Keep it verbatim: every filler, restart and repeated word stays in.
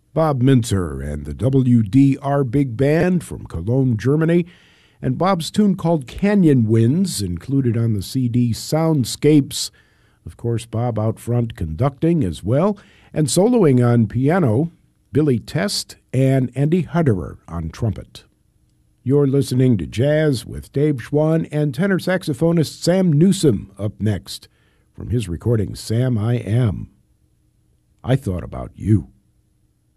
Bob Mintzer and the W D R Big Band from Cologne, Germany, and Bob's tune called Canyon Winds, included on the C D Soundscapes. Of course, Bob out front conducting as well, and soloing on piano, Billy Test and Andy Hutterer on trumpet. You're listening to Jazz with Dave Schwann and tenor saxophonist Sam Newsom up next. From his recording, Sam I Am. I Thought About You.